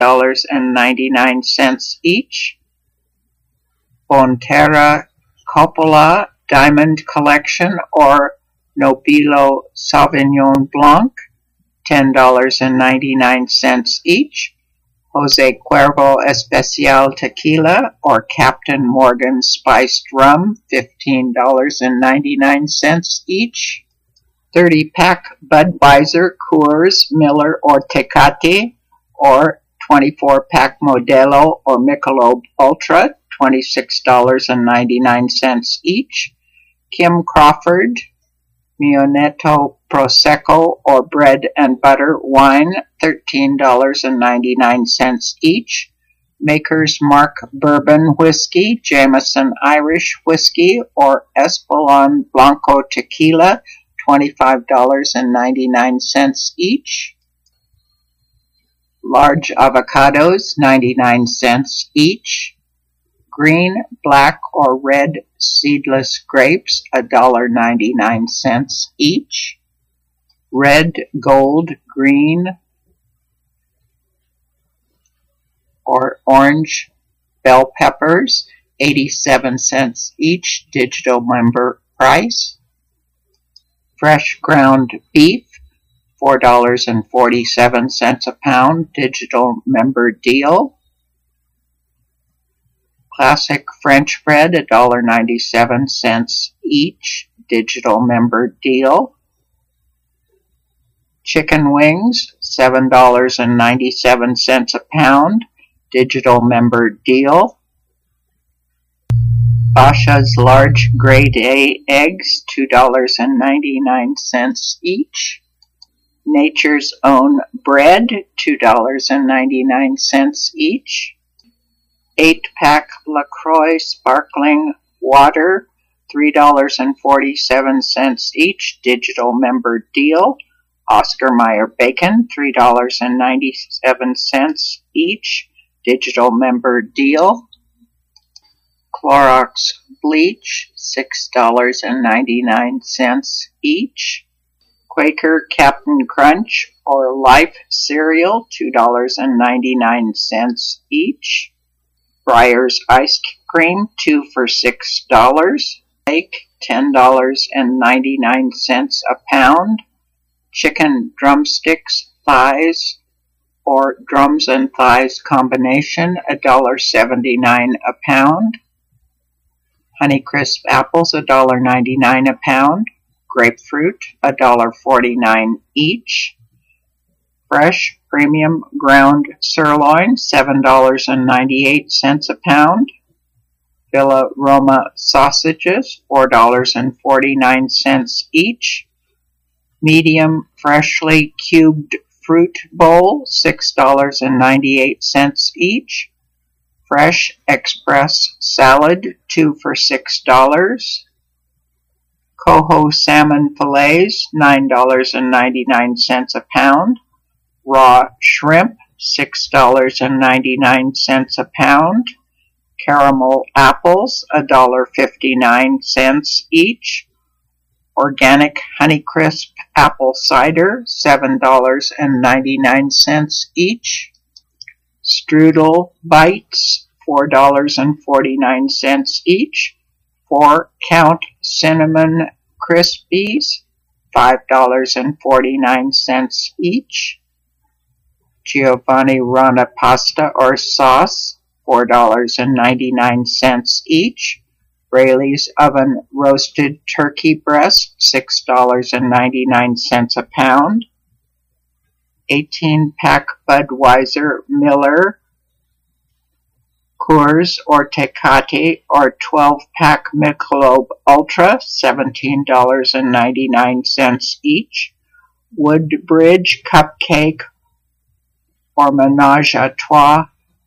$6.99 each. Bonterra Coppola Diamond Collection or Nobilo Sauvignon Blanc, $10.99 each. Jose Cuervo Especial Tequila or Captain Morgan Spiced Rum, $15.99 each. 30-pack Budweiser, Coors, Miller, or Tecate, or 24-pack Modelo or Michelob Ultra, $26.99 each. Kim Crawford, Mionetto Prosecco or Bread and Butter Wine, $13.99 each. Maker's Mark Bourbon Whiskey, Jameson Irish Whiskey, or Espolòn Blanco Tequila, $25.99 each. Large avocados, 99 cents each. Green, black, or red seedless grapes, $1.99 each. Red, gold, green, or orange bell peppers, 87 cents each, digital member price. Fresh ground beef, $4.47 a pound, digital member deal. Classic French bread, $1.97 each, digital member deal. Chicken wings, $7.97 a pound, digital member deal. Basha's large grade A eggs, $2.99 each. Nature's Own bread, $2.99 each. 8-pack LaCroix sparkling water, $3.47 each, digital member deal. Oscar Mayer bacon, $3.97 each, digital member deal. Clorox bleach, $6.99 each. Quaker Captain Crunch or Life cereal, $2.99 each. Breyers ice cream, 2 for $6. Steak, $10.99 a pound. Chicken drumsticks, thighs, or drums and thighs combination, $1.79 a pound. Honeycrisp apples, $1.99 a pound. Grapefruit, $1.49 each. Fresh premium ground sirloin, $7.98 a pound. Villa Roma sausages, $4.49 each. Medium freshly cubed fruit bowl, $6.98 each. Fresh express salad, 2 for $6. Coho salmon fillets, $9.99 a pound. Raw shrimp, $6.99 a pound. Caramel apples, $1.59 each. Organic Honeycrisp apple cider, $7.99 each. Strudel bites, $4.49 each. 4-count cinnamon Krispies, $5.49 each. Giovanni Rana pasta or sauce, $4.99 each. Rayleigh's oven roasted turkey breast, $6.99 a pound. 18-pack Budweiser, Miller, Coors or Tecate, or 12-pack Michelob Ultra, $17.99 each. Woodbridge Cupcake or Menage a Trois,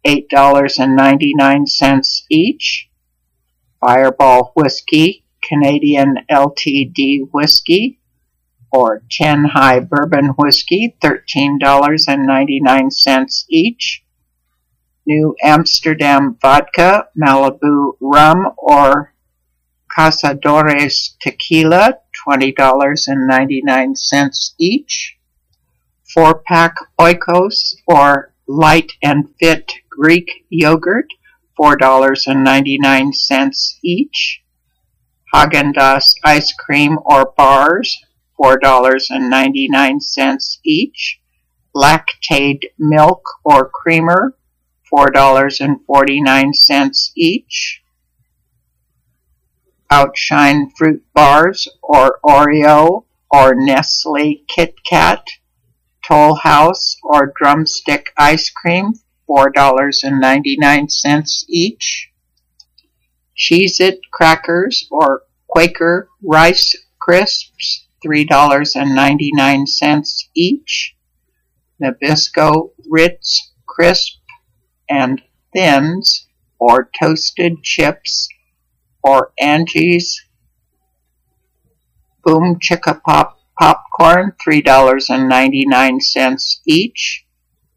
$8.99 each. Fireball Whiskey, Canadian LTD Whiskey, or 10 High Bourbon Whiskey, $13.99 each. New Amsterdam Vodka, Malibu Rum, or Cazadores Tequila, $20.99 each. 4-pack Oikos or Light and Fit Greek Yogurt, $4.99 each. Haagen-Dazs ice cream or bars, $4.99 each. Lactaid milk or creamer, $4.49 each. Outshine fruit bars or Oreo or Nestle Kit Kat, Toll House or Drumstick ice cream, $4.99 each. Cheez-It crackers or Quaker Rice Crisps, $3.99 each. Nabisco Ritz Crisp and Thins or Toasted Chips or Angie's Boom Chicka Pop popcorn, $3.99 each.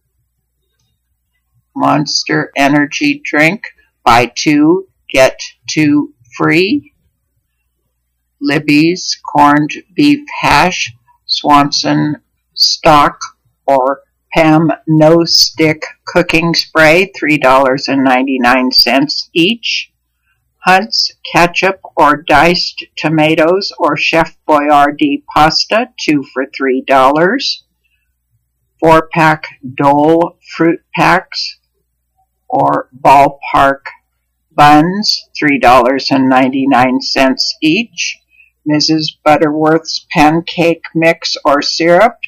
Monster Energy drink, buy 2, get 2 free. Libby's corned beef hash, Swanson stock or Pam no stick cooking spray, $3.99 each. Hunt's ketchup or diced tomatoes or Chef Boyardee pasta, 2 for $3. 4-pack Dole fruit packs or Ballpark buns, $3.99 each. Mrs. Butterworth's pancake mix or syrup,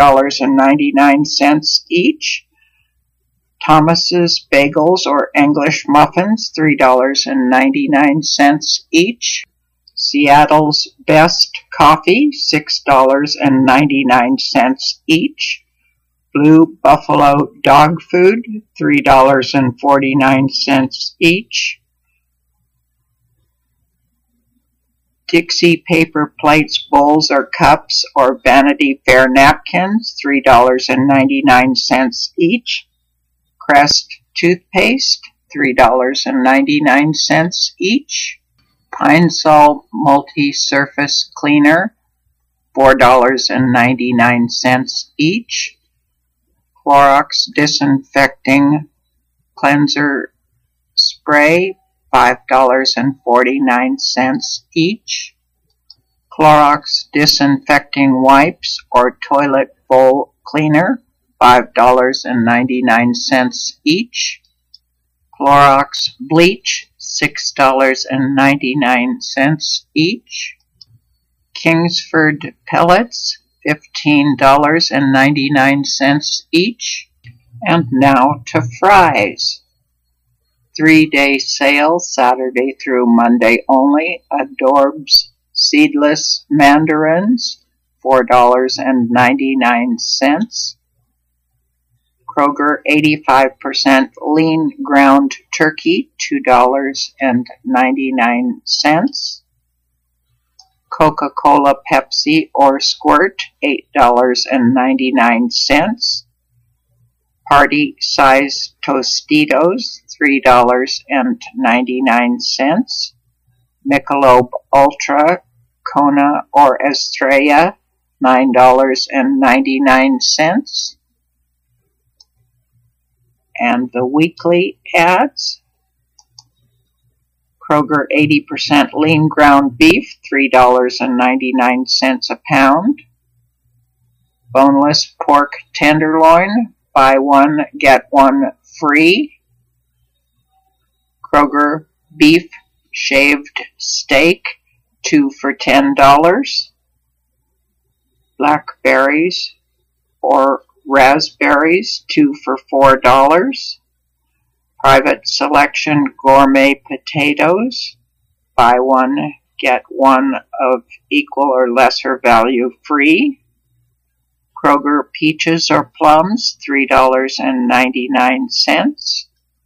$2.99 each. Thomas's bagels or English muffins, $3.99 each. Seattle's Best coffee, $6.99 each. Blue Buffalo dog food, $3.49 each. Dixie paper plates, bowls, or cups or Vanity Fair napkins, $3.99 each. Crest toothpaste, $3.99 each. Pine Sol multi-surface cleaner, $4.99 each. Clorox disinfecting cleanser spray, $5.49 each. Clorox disinfecting wipes or toilet bowl cleaner, $5.99 each. Clorox bleach, $6.99 each. Kingsford pellets, $15.99 each. And now to fries. 3-day sale, Saturday through Monday only. Adorbs seedless mandarins, $4.99. Kroger 85% lean ground turkey, $2.99. Coca-Cola Pepsi or Squirt, $8.99. Party size Tostitos, $3.99. Michelob Ultra, Kona or Estrella, $9.99. And the weekly ads. Kroger 80% lean ground beef, $3.99 a pound. Boneless pork tenderloin, buy one, get one free. Kroger beef shaved steak, 2 for $10. Blackberries or raspberries, 2 for $4. Private Selection gourmet potatoes, buy one, get one of equal or lesser value free. Kroger peaches or plums, $3.99.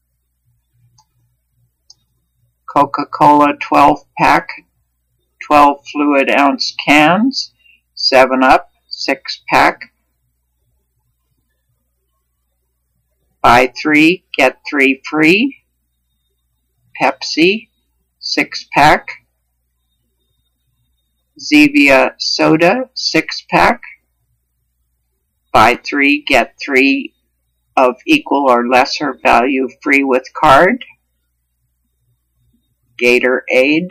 Coca-Cola 12-pack, 12 fluid ounce cans. 7-Up 6-pack, buy 3, get 3 free. Pepsi 6-pack. Zevia soda 6-pack, buy 3, get 3 of equal or lesser value free with card. Gatorade,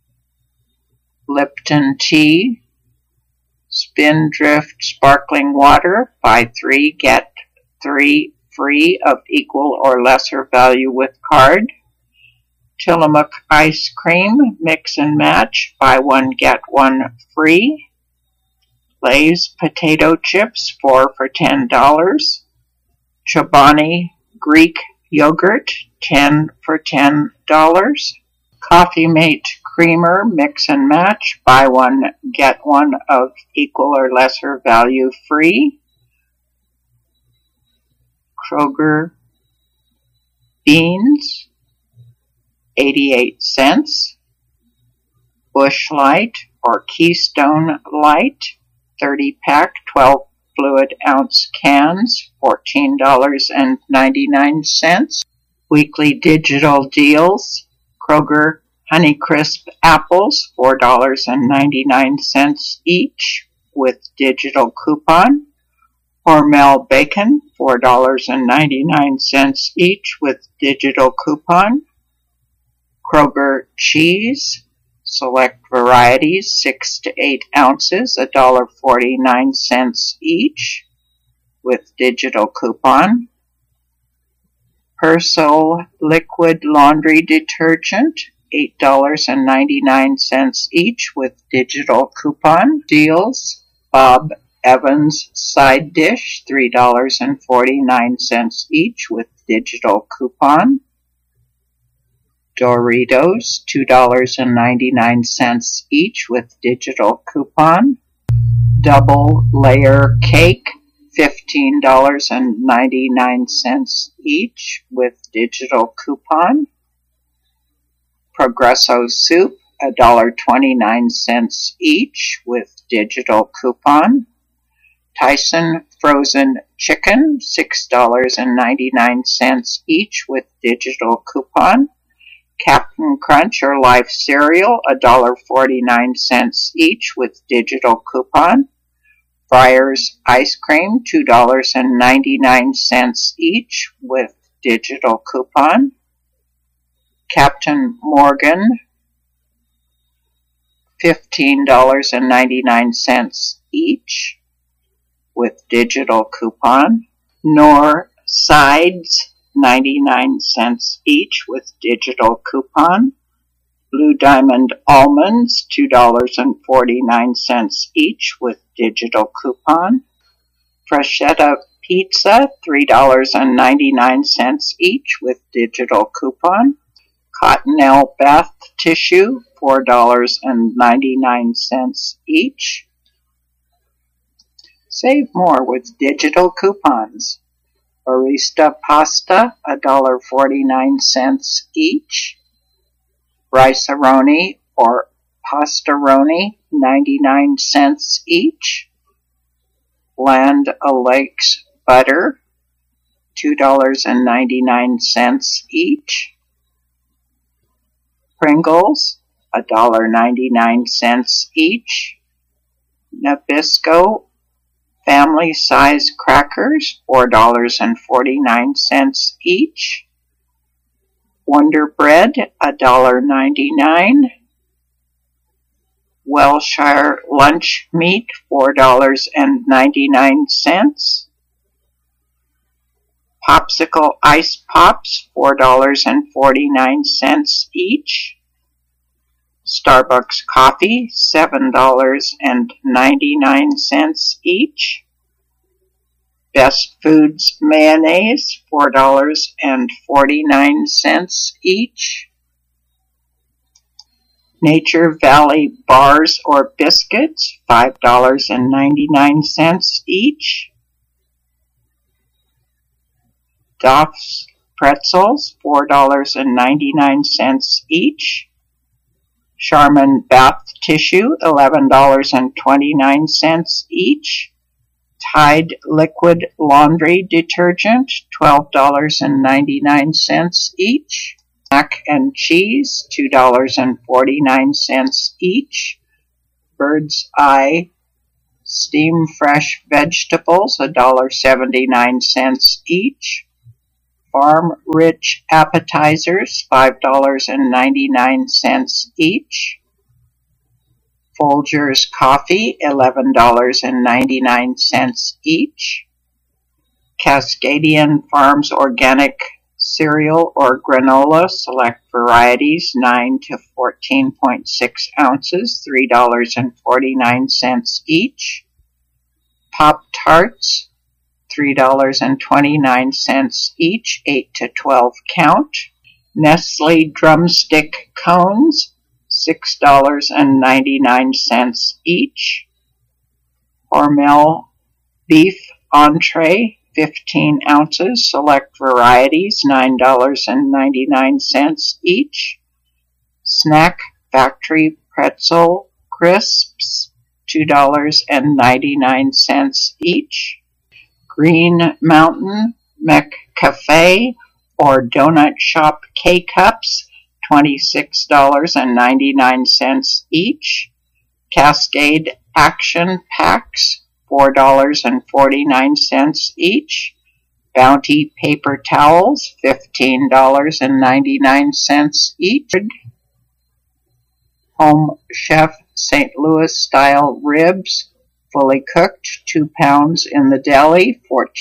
Lipton tea, Spindrift sparkling water, buy 3 get 3 free of equal or lesser value with card. Tillamook ice cream, mix and match, buy 1 get 1 free. Lay's potato chips, 4 for $10. Chobani Greek yogurt, 10 for $10. Coffee Mate creamer, mix and match, buy 1 get 1 of equal or lesser value free. Kroger beans, 88 cents. Busch Light or Keystone Light, 30 pack, 12 fluid ounce cans, $14.99. Weekly digital deals. Kroger Honeycrisp apples, $4.99 each with digital coupon. Hormel bacon, $4.99 each with digital coupon. Kroger cheese, select varieties, 6 to 8 ounces, $1.49 each with digital coupon. Persil liquid laundry detergent, $8.99 each with digital coupon. Deals, Bob Evans side dish, $3.49 each with digital coupon. Doritos, $2.99 each with digital coupon. Double layer cake, $15.99 each with digital coupon. Progresso soup, $1.29 each with digital coupon. Tyson frozen chicken, $6.99 each with digital coupon. Captain Crunch or Life cereal, $1.49 each with digital coupon. Friars ice cream, $2.99 each with digital coupon. Captain Morgan, $15.99 each with digital coupon. Knorr sides, 99 cents each with digital coupon. Blue Diamond almonds, $2.49 each with digital coupon. Freshetta pizza, $3.99 each with digital coupon. Cottonelle bath tissue, $4.99 each. Save more with digital coupons. Barista pasta, $1.49 each. Rice-A-Roni or Pastaroni, 99 cents each. Land O'Lakes butter, $2.99 each. Pringles, $1.99 each. Nabisco family size crackers, $4.49 each. Wonder Bread, $1.99. Welshire lunch meat, $4.99. Popsicle ice pops, $4.49 each. Starbucks coffee, $7.99 each. Best Foods mayonnaise, $4.49 each. Nature Valley bars or biscuits, $5.99 each. Duff's pretzels, $4.99 each. Charmin bath tissue, $11.29 each. Tide liquid laundry detergent, $12.99 each. Mac and cheese, $2.49 each. Bird's Eye Steam fresh vegetables, $1.79 each. Farm rich appetizers, $5.99 each. Folgers coffee, $11.99 each. Cascadian Farms organic cereal or granola, select varieties, 9 to 14.6 ounces, $3.49 each. Pop-Tarts, $3.29 each, 8 to 12 count. Nestle drumstick cones, $6.99 each. Hormel beef entree, 15 ounces, select varieties, $9.99 each. Snack Factory pretzel crisps, $2.99 each. Green Mountain McCafe or Donut Shop K-Cups, $26.99 each. Cascade Action Packs, $4.49 each. Bounty paper towels, $15.99 each. Home Chef St. Louis style ribs, fully cooked, 2 pounds in the deli,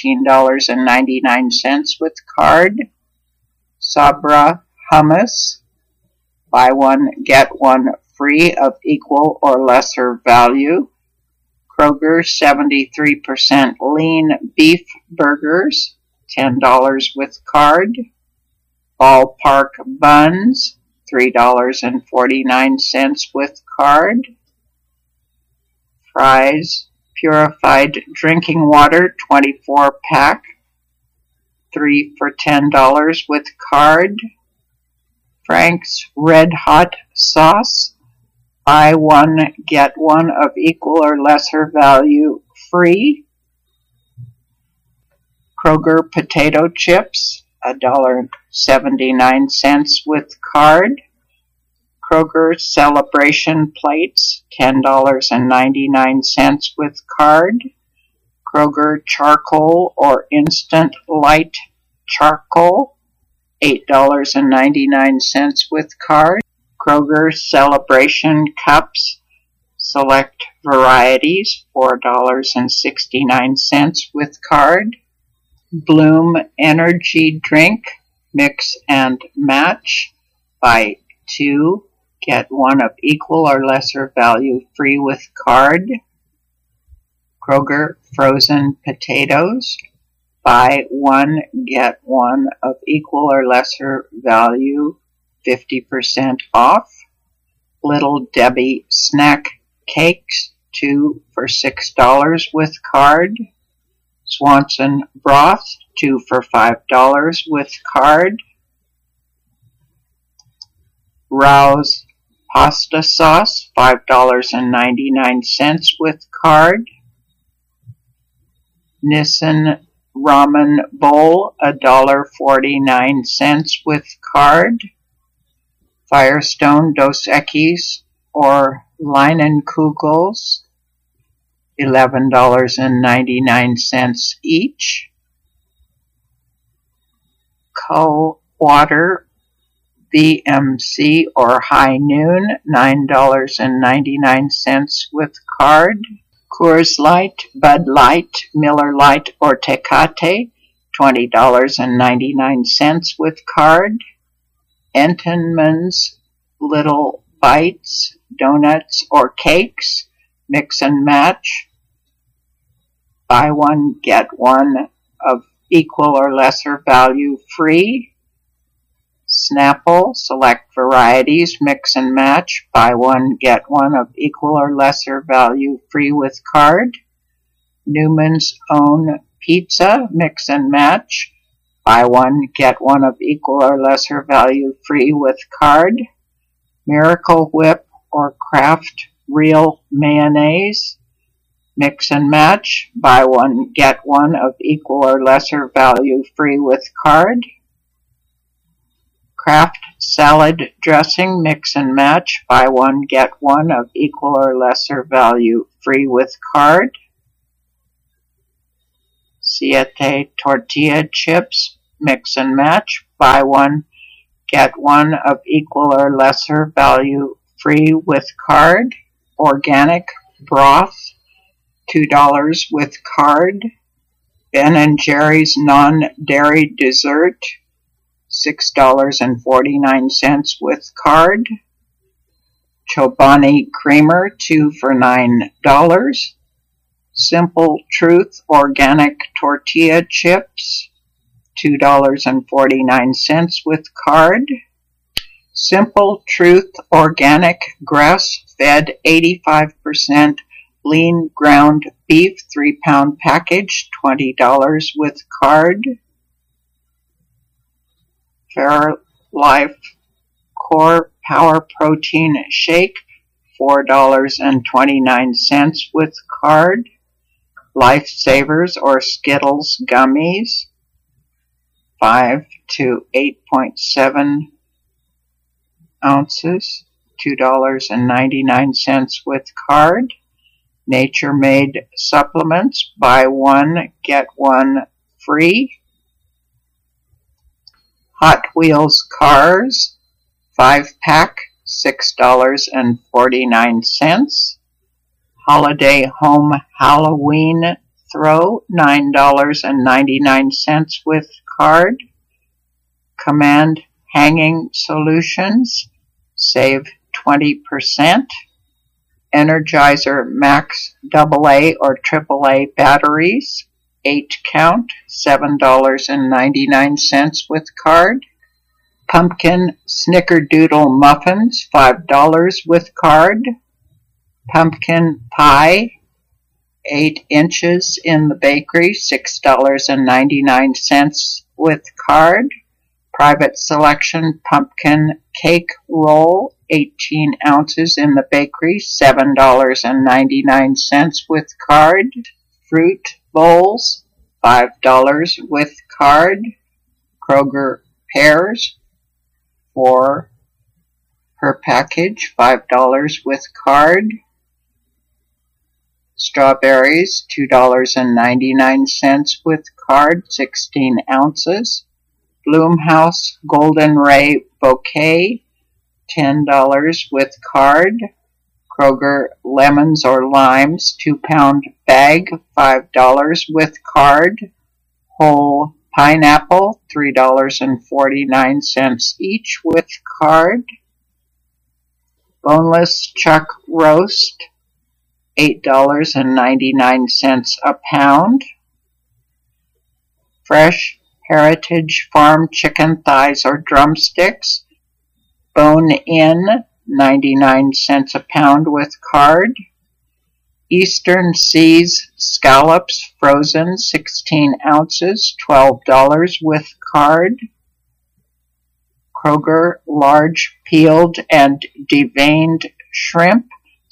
$14.99 with card. Sabra hummus, buy one, get one free of equal or lesser value. Kroger 73% lean beef burgers, $10 with card. Ballpark buns, $3.49 with card. Fry's purified drinking water, 24 pack, 3 for $10 with card. Frank's Red Hot sauce, buy one, get one of equal or lesser value free. Kroger potato chips, $1.79 with card. Kroger celebration plates, $10.99 with card. Kroger charcoal or instant light charcoal, $8.99 with card. Kroger celebration cups, select varieties, $4.69 with card. Bloom energy drink, mix and match, buy 2, get one of equal or lesser value free with card. Kroger frozen potatoes, buy one, get one of equal or lesser value, 50% off. Little Debbie snack cakes, 2 for $6 with card. Swanson broth, 2 for $5 with card. Rouse pasta sauce, $5.99 with card. Nissin ramen bowl, $1.49 with card. Firestone Dos Equis or Leinenkugels, $11.99 each. Co-Water BMC or High Noon, $9.99 with card. Coors Light, Bud Light, Miller Lite or Tecate, $20.99 with card. Entenmann's Little Bites, donuts or cakes, mix and match, buy one, get one of equal or lesser value free. Snapple, select varieties, mix and match, buy one, get one of equal or lesser value free with card. Newman's Own Pizza, mix and match, buy one, get one of equal or lesser value free with card. Miracle Whip or Kraft Real Mayonnaise, mix and match, buy one, get one of equal or lesser value free with card. Kraft Salad Dressing, mix and match, buy one, get one of equal or lesser value free with card. Siete tortilla chips, mix and match, buy one, get one of equal or lesser value free with card. Organic broth, $2 with card. Ben & Jerry's non-dairy dessert, $6.49 with card. Chobani creamer, 2 for $9. Simple Truth organic tortilla chips, $2.49 with card. Simple Truth organic grass-fed 85% lean ground beef 3-pound package, $20 with card. Fairlife Core Power Protein Shake, $4.29 with card. Lifesavers or Skittles gummies, 5 to 8.7 ounces, $2.99 with card. Nature Made supplements, buy one, get one free. Hot Wheels cars, 5-pack, $6.49. Holiday Home Halloween Throw, $9.99 with card. Command Hanging Solutions, save 20%. Energizer Max AA or AAA batteries, 8 count, $7.99 with card. Pumpkin Snickerdoodle muffins, $5 with card. Pumpkin pie, 8 inches in the bakery, $6.99 with card. Private Selection pumpkin cake roll, 18 ounces in the bakery, $7.99 with card. Fruit bowls, $5 with card. Kroger pears, 4 per package, $5 with card. Strawberries, $2.99 with card, 16 ounces. Bloomhouse Golden Ray Bouquet, $10 with card. Kroger lemons or limes, 2-pound bag, $5 with card. Whole pineapple, $3.49 each with card. Boneless chuck roast, $8.99 a pound. Fresh Heritage Farm chicken thighs or drumsticks, bone-in, 99 cents a pound with card. Eastern Seas scallops frozen, 16 ounces, $12 with card. Kroger large peeled and deveined shrimp,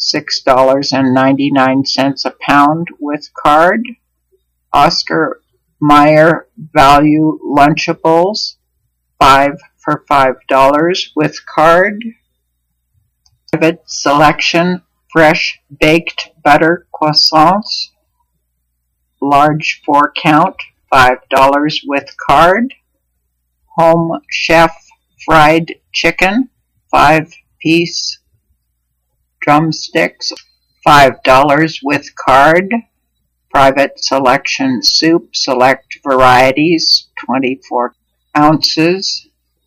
$6.99 a pound with card. Oscar Mayer Value Lunchables, 5 for $5 with card. Private Selection Fresh Baked Butter Croissants, large 4 count, $5 with card. Home Chef Fried Chicken, 5-piece drumsticks, $5 with card. Private Selection Soup, select varieties, 24 ounces,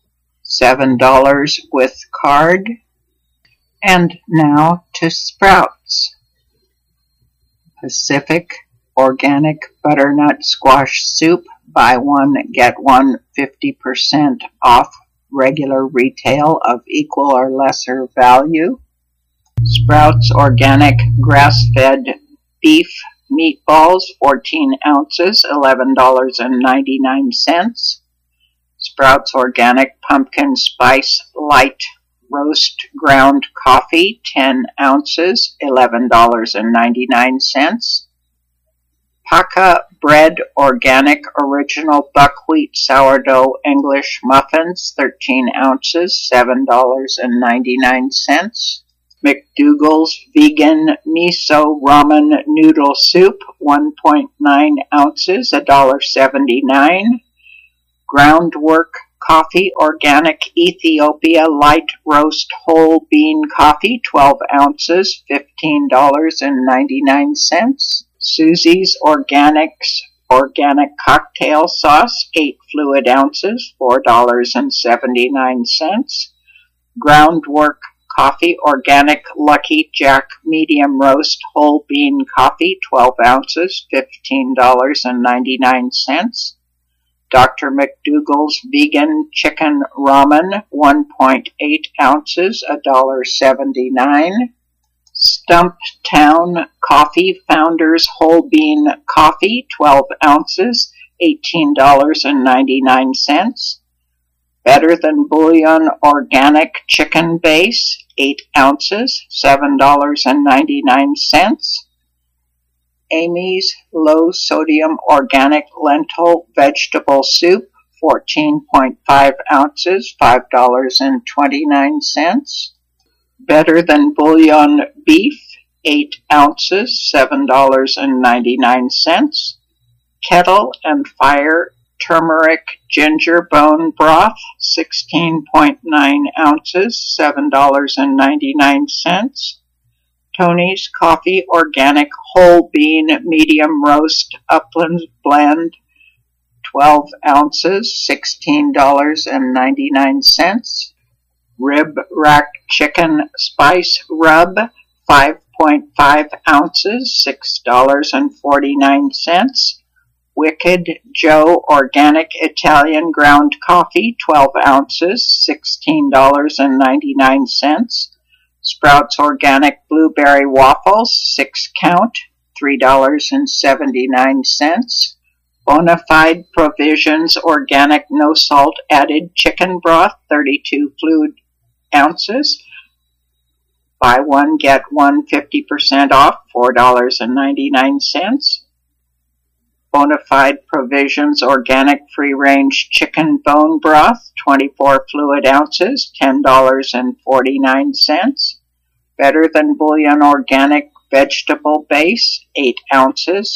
$7 with card. And now to Sprouts. Pacific Organic Butternut Squash Soup, buy one, get one, 50% off regular retail of equal or lesser value. Sprouts Organic Grass-Fed Beef Meatballs, 14 ounces, $11.99. Sprouts Organic Pumpkin Spice Light Roast Ground Coffee, 10 ounces, $11.99. Paca Bread Organic Original Buckwheat Sourdough English Muffins, 13 ounces, $7.99. McDougall's Vegan Miso Ramen Noodle Soup, 1.9 ounces, $1.79. Groundwork Coffee Organic Ethiopia Light Roast Whole Bean Coffee, 12 ounces, $15.99. Susie's Organics Organic Cocktail Sauce, 8 fluid ounces, $4.79. Groundwork Coffee Organic Lucky Jack Medium Roast Whole Bean Coffee, 12 ounces, $15.99. Dr. McDougall's Vegan Chicken Ramen, 1.8 ounces, $1.79. Stumptown Coffee Founders Whole Bean Coffee, 12 ounces, $18.99. Better Than Bouillon Organic Chicken Base, 8 ounces, $7.99. Amy's Low Sodium Organic Lentil Vegetable Soup, 14.5 ounces, $5.29. Better Than Bouillon Beef, 8 ounces, $7.99. Kettle and Fire Turmeric Ginger Bone Broth, 16.9 ounces, $7.99. Tony's Coffee Organic Whole Bean Medium Roast Upland Blend, 12 ounces, $16.99. Rib Rack Chicken Spice Rub, 5.5 ounces, $6.49. Wicked Joe Organic Italian Ground Coffee, 12 ounces, $16.99. Sprouts Organic Blueberry Waffles, 6 count, $3.79. Bonafide Provisions Organic No Salt Added Chicken Broth, 32 fluid ounces. Buy one, get one 50% off, $4.99. Bonafide Provisions Organic Free Range Chicken Bone Broth, 24 fluid ounces, $10.49. Better Than Bouillon Organic Vegetable Base, 8 ounces,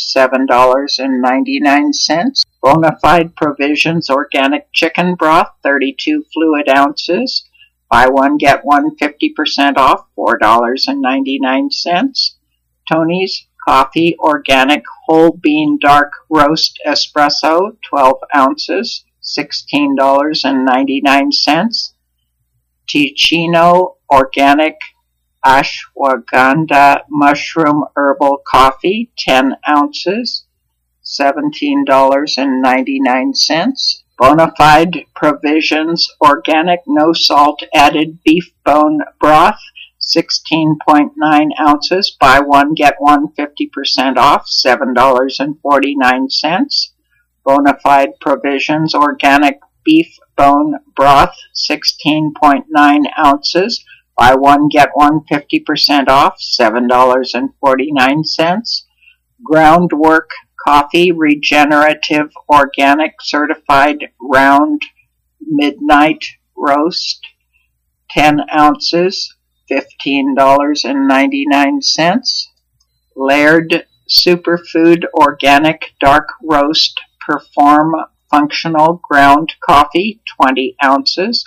$7.99. Bonafide Provisions Organic Chicken Broth, 32 fluid ounces. Buy one, get one 50% off, $4.99. Tony's Coffee Organic Whole Bean Dark Roast Espresso, 12 ounces, $16.99. Ticino Organic Ashwagandha Mushroom Herbal Coffee, 10 ounces, $17.99. Bonafide Provisions Organic No Salt Added Beef Bone Broth, 16.9 ounces. Buy one, get one 50% off, $7.49. Bonafide Provisions Organic Beef Bone Broth, 16.9 ounces. Buy one, get one 50% off, $7.49. Groundwork Coffee Regenerative Organic Certified Round Midnight Roast, 10 ounces, $15.99. Laird Superfood Organic Dark Roast Perform Functional Ground Coffee, 20 ounces,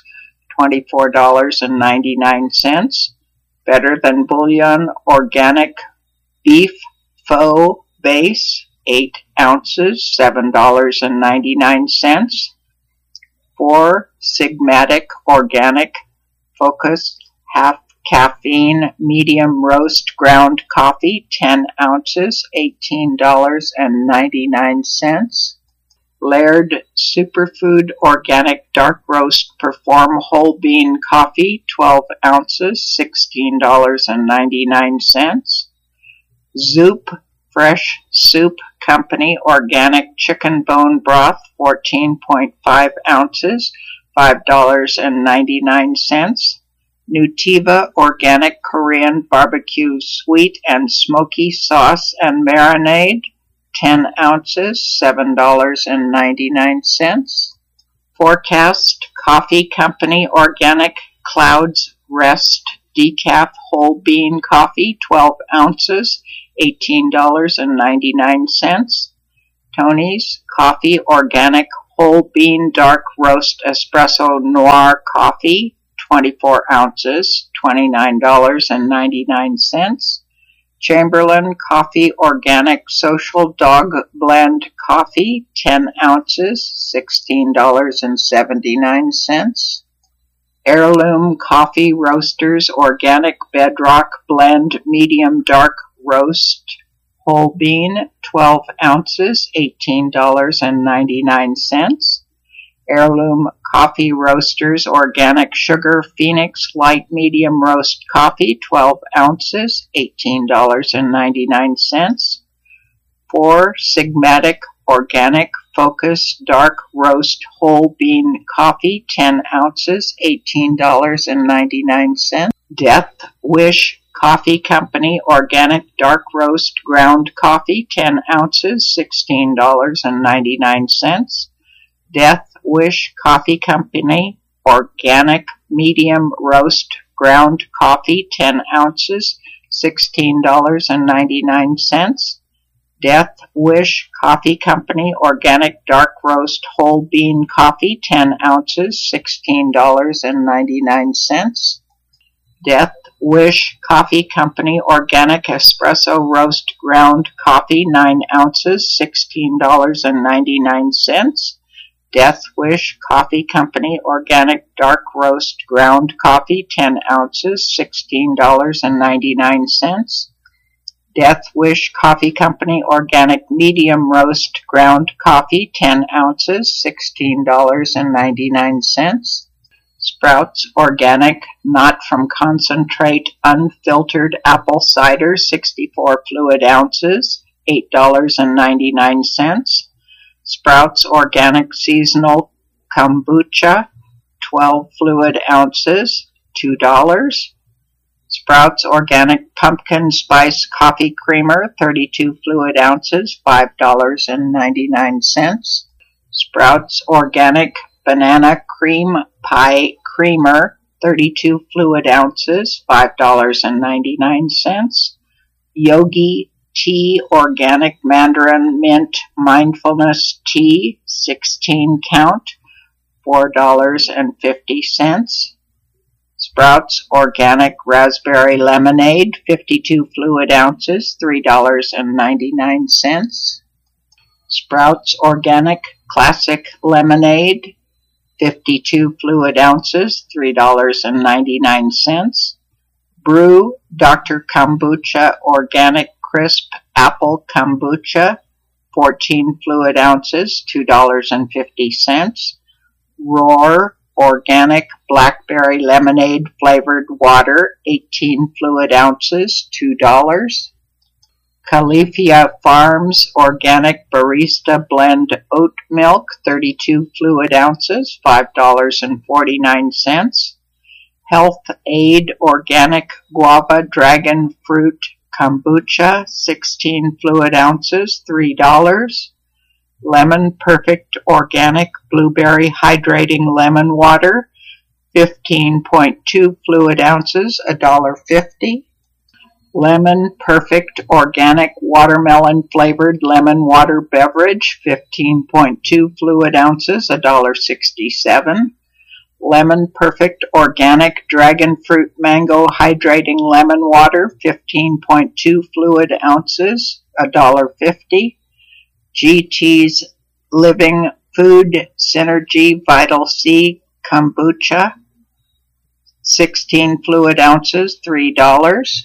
$24.99. Better Than Bouillon Organic Beef Faux Base, 8 ounces, $7.99. 4 Sigmatic Organic Focused Half Caffeine Medium Roast Ground Coffee, 10 ounces, $18.99. Laird Superfood Organic Dark Roast Perform Whole Bean Coffee, 12 ounces, $16.99. Zoop Fresh Soup Company Organic Chicken Bone Broth, 14.5 ounces, $5.99. Nutiva Organic Korean Barbecue Sweet and Smoky Sauce and Marinade, 10 ounces, $7.99. Forecast Coffee Company Organic Clouds Rest decaf whole bean coffee, 12 ounces, $18.99. Tony's Coffee Organic Whole Bean Dark Roast Espresso Noir Coffee, 24 ounces, $29.99. Chamberlain Coffee Organic Social Dog Blend Coffee, 10 ounces, $16.79. Heirloom Coffee Roasters Organic Bedrock Blend Medium Dark Roast Whole Bean, 12 ounces, $18.99. Heirloom Coffee Roasters Organic Sugar Phoenix Light Medium Roast Coffee, 12 ounces, $18.99. 4 Sigmatic Organic Focus Dark Roast Whole Bean Coffee, 10 ounces, $18.99. Death Wish Coffee Company Organic Dark Roast Ground Coffee, 10 ounces, $16.99. Death Wish Coffee Company Organic Medium Roast Ground Coffee, 10 ounces, $16.99. Death Wish Coffee Company Organic Dark Roast Whole Bean Coffee, 10 ounces, $16.99. Death Wish Coffee Company Organic Espresso Roast Ground Coffee, 9 ounces, $16.99. Death Wish Coffee Company Organic Dark Roast Ground Coffee, 10 ounces, $16.99. Death Wish Coffee Company Organic Medium Roast Ground Coffee, 10 ounces, $16.99. Sprouts Organic Not From Concentrate Unfiltered Apple Cider, 64 fluid ounces, $8.99. Sprouts Organic Seasonal Kombucha, 12 fluid ounces, $2. Sprouts Organic Pumpkin Spice Coffee Creamer, 32 fluid ounces, $5.99. Sprouts Organic Banana Cream Pie Creamer, 32 fluid ounces, $5.99. Yogi Tea Organic Mandarin Mint Mindfulness Tea, 16 count, $4.50. Sprouts Organic Raspberry Lemonade, 52 fluid ounces, $3.99. Sprouts Organic Classic Lemonade, 52 fluid ounces, $3.99. Brew Dr. Kombucha Organic Crisp Apple Kombucha, 14 fluid ounces, $2.50. Roar Organic Blackberry Lemonade Flavored Water, 18 fluid ounces, $2. Califia Farms Organic Barista Blend Oat Milk, 32 fluid ounces, $5.49. Health Aid Organic Guava Dragon Fruit Kombucha, 16 fluid ounces, $3. Lemon Perfect Organic Blueberry Hydrating Lemon Water, 15.2 fluid ounces, $1.50. Lemon Perfect Organic Watermelon Flavored Lemon Water Beverage, 15.2 fluid ounces, $1.67. Lemon Perfect Organic Dragon Fruit Mango Hydrating Lemon Water, 15.2 fluid ounces, $1.50. GT's Living Food Synergy Vital C Kombucha, 16 fluid ounces, $3.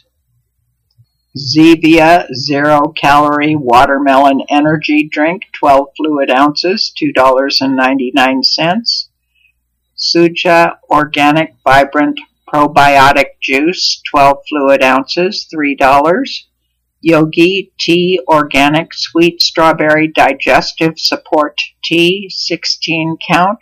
Zevia Zero Calorie Watermelon Energy Drink, 12 fluid ounces, $2.99. Suja Organic Vibrant Probiotic Juice, 12 fluid ounces, $3. Yogi Tea Organic Sweet Strawberry Digestive Support Tea, 16 count,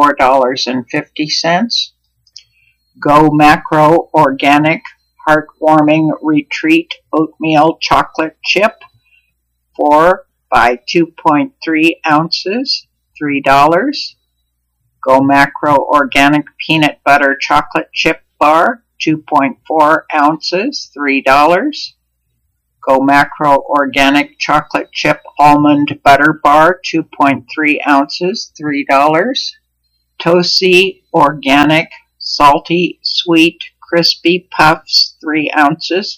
$4.50. Go Macro Organic Heartwarming Retreat Oatmeal Chocolate Chip, 4 by 2.3 ounces, $3. Go Macro Organic Peanut Butter Chocolate Chip Bar, 2.4 ounces, $3. Go Macro Organic Chocolate Chip Almond Butter Bar, 2.3 ounces, $3. Tosi Organic Salty Sweet Crispy Puffs, 3 ounces,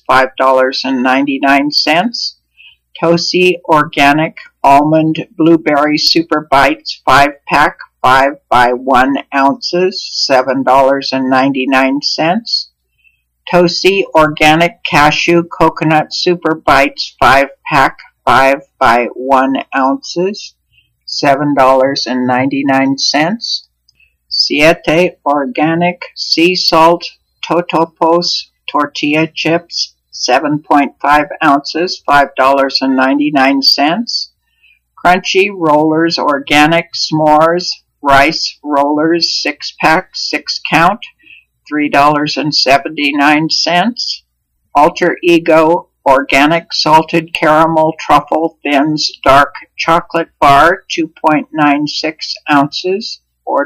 $5.99. Tosi Organic Almond Blueberry Super Bites 5-pack, 5 by 1 ounces, $7.99. Tosi Organic Cashew Coconut Super Bites 5-pack, 5 by 1 ounces, $7.99. Siete Organic Sea Salt Totopos Tortilla Chips 7.5 ounces, $5.99. Crunchy Rollers Organic S'mores Rice Rollers 6-pack, 6 count, $3.79. Alter Ego Organic Salted Caramel Truffle Thins Dark Chocolate Bar, 2.96 ounces,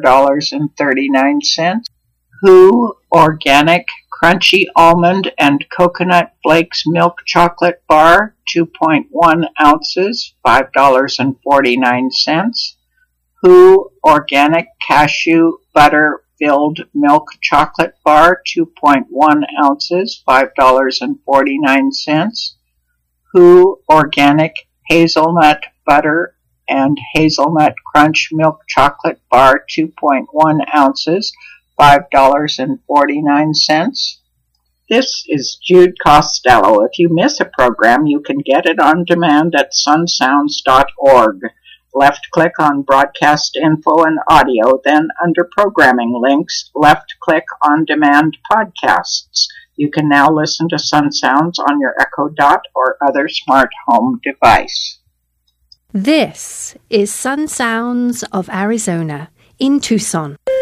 $4.39. Who Organic Crunchy Almond and Coconut Flakes Milk Chocolate Bar, 2.1 ounces, $5.49. Who Organic Cashew Butter Filled Milk Chocolate Bar, 2.1 ounces, $5.49. Who Organic Hazelnut Butter and Hazelnut Crunch Milk Chocolate Bar, 2.1 ounces, $5.49. This is Jude Costello. If you miss a program, you can get it on demand at sunsounds.org. Left-click on Broadcast Info and Audio, then under Programming Links, left-click on Demand Podcasts. You can now listen to Sun Sounds on your Echo Dot or other smart home device. This is Sun Sounds of Arizona in Tucson.